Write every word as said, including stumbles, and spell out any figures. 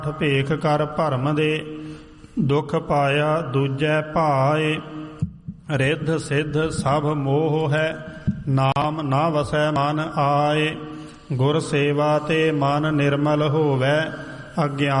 ਭੇਖ ਕਰ ਭਰਮ ਦੇ, ਦੁਖ ਪਾਇਆ ਦੂਜੈ ਭਾਏ। ਰਿੱਧ ਸਿੱਧ ਸਭ ਮੋਹ ਹੈ, ਨਾਮ ਨਾ ਵਸੈ ਮਨ ਆਏ। ਗੁਰ ਸੇਵਾ ਤੇ ਮਨ ਨਿਰਮਲ ਹੋਵੈ, ਅਗਿਆਨ